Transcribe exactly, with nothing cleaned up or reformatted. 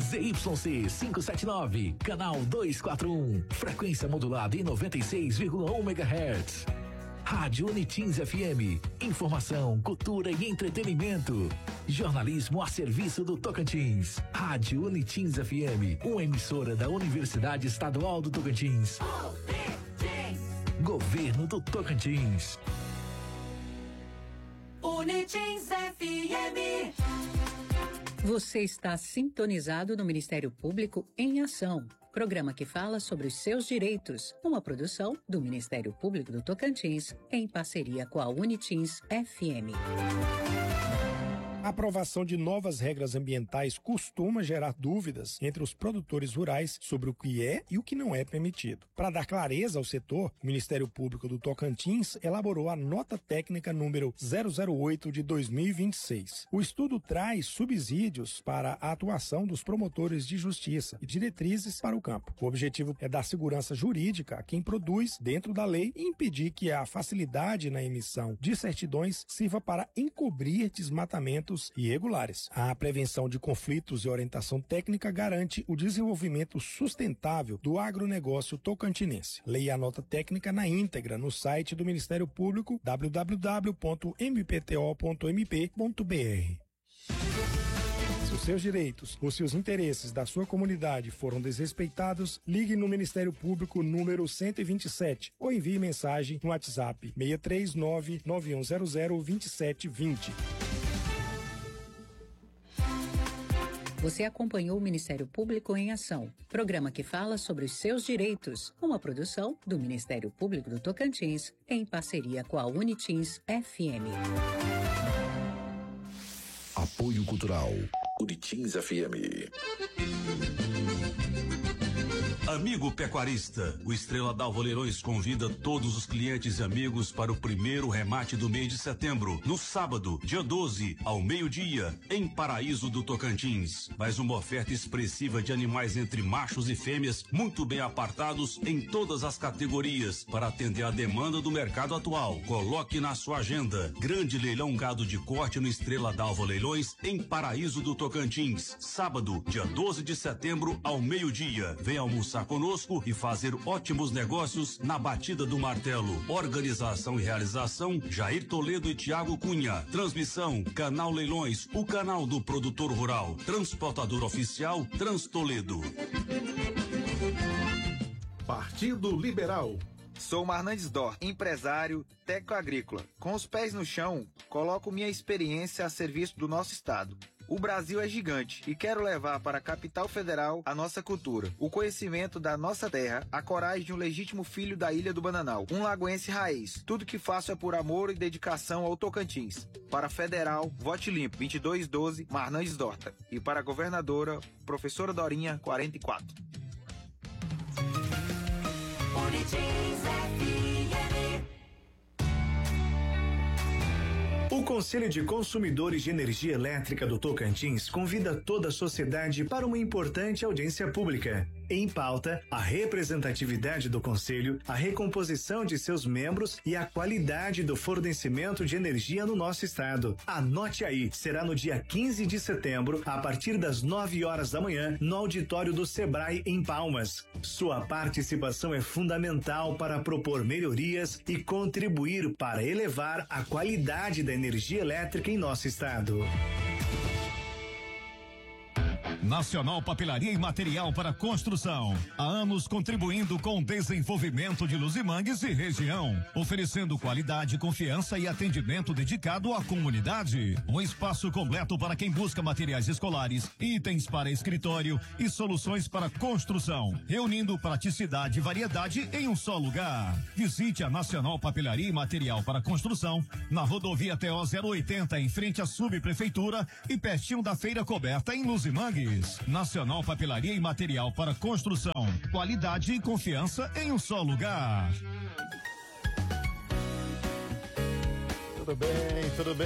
Z Y C quinhentos e setenta e nove, canal duzentos e quarenta e um, frequência modulada em noventa e seis vírgula um megahertz. Rádio Unitins F M, informação, cultura e entretenimento. Jornalismo a serviço do Tocantins. Rádio Unitins F M, uma emissora da Universidade Estadual do Tocantins. Governo do Tocantins. Unitins F M. Você está sintonizado no Ministério Público em Ação, programa que fala sobre os seus direitos, uma produção do Ministério Público do Tocantins, em parceria com a Unitins F M. A aprovação de novas regras ambientais costuma gerar dúvidas entre os produtores rurais sobre o que é e o que não é permitido. Para dar clareza ao setor, o Ministério Público do Tocantins elaborou a nota técnica número zero zero oito de dois mil e vinte e seis. O estudo traz subsídios para a atuação dos promotores de justiça e diretrizes para o campo. O objetivo é dar segurança jurídica a quem produz dentro da lei e impedir que a facilidade na emissão de certidões sirva para encobrir desmatamentos irregulares. A prevenção de conflitos e orientação técnica garante o desenvolvimento sustentável do agronegócio tocantinense. Leia a nota técnica na íntegra no site do Ministério Público w w w ponto m p t o ponto m p ponto b r. Se os seus direitos ou se os interesses da sua comunidade foram desrespeitados, ligue no Ministério Público número cento e vinte e sete ou envie mensagem no WhatsApp seis três nove nove um zero zero dois sete dois zero. Você acompanhou o Ministério Público em Ação, programa que fala sobre os seus direitos, uma produção do Ministério Público do Tocantins, em parceria com a Unitins F M. Apoio Cultural Unitins F M. Amigo pecuarista, o Estrela d'Alva Leilões convida todos os clientes e amigos para o primeiro remate do mês de setembro, no sábado, dia doze, ao meio-dia, em Paraíso do Tocantins. Mais uma oferta expressiva de animais entre machos e fêmeas, muito bem apartados em todas as categorias, para atender a demanda do mercado atual. Coloque na sua agenda. Grande leilão gado de corte no Estrela d'Alva Leilões, em Paraíso do Tocantins. Sábado, dia doze de setembro, ao meio-dia. Venha almoçar conosco e fazer ótimos negócios na batida do martelo. Organização e realização Jair Toledo e Tiago Cunha. Transmissão Canal Leilões, o canal do produtor rural. Transportador oficial Trans Toledo. Partido Liberal. Sou Marnandes Dor, empresário, técnico agrícola. Com os pés no chão, coloco minha experiência a serviço do nosso estado. O Brasil é gigante e quero levar para a capital federal a nossa cultura, o conhecimento da nossa terra, a coragem de um legítimo filho da Ilha do Bananal, um lagoense raiz. Tudo que faço é por amor e dedicação ao Tocantins. Para federal, vote limpo, vinte e dois doze, Marnandes Dorta. E para governadora, professora Dorinha, quarenta e quatro. O Conselho de Consumidores de Energia Elétrica do Tocantins convida toda a sociedade para uma importante audiência pública. Em pauta, a representatividade do Conselho, a recomposição de seus membros e a qualidade do fornecimento de energia no nosso estado. Anote aí, será no dia quinze de setembro, a partir das nove horas da manhã, no auditório do Sebrae em Palmas. Sua participação é fundamental para propor melhorias e contribuir para elevar a qualidade da energia elétrica em nosso estado. Nacional Papelaria e Material para Construção. Há anos contribuindo com o desenvolvimento de Luzimangues e região, oferecendo qualidade, confiança e atendimento dedicado à comunidade. Um espaço completo para quem busca materiais escolares, itens para escritório e soluções para construção, reunindo praticidade e variedade em um só lugar. Visite a Nacional Papelaria e Material para Construção na rodovia T O zero oitenta, em frente à subprefeitura e pertinho da feira coberta em Luzimangues. Nacional Papelaria e Material para Construção. Qualidade e confiança em um só lugar. Tudo bem, tudo bem.